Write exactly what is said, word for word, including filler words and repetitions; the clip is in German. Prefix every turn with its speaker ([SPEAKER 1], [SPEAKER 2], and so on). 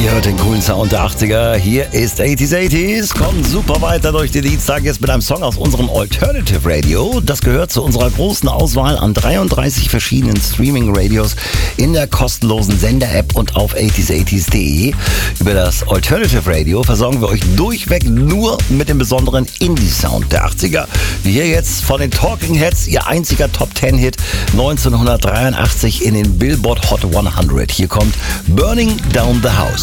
[SPEAKER 1] Ihr hört den coolen Sound der achtziger. Hier ist achtziger achtziger. Kommt super weiter durch den Dienstag jetzt mit einem Song aus unserem Alternative Radio. Das gehört zu unserer großen Auswahl an dreiunddreißig verschiedenen Streaming-Radios in der kostenlosen Sender-App und auf achtziger achtziger punkt de. Über das Alternative Radio versorgen wir euch durchweg nur mit dem besonderen Indie-Sound der achtziger. Wie hier jetzt von den Talking Heads, ihr einziger Top Ten Hit neunzehnhundertdreiundachtzig in den Billboard Hot hundert. Hier kommt Burning Down the House.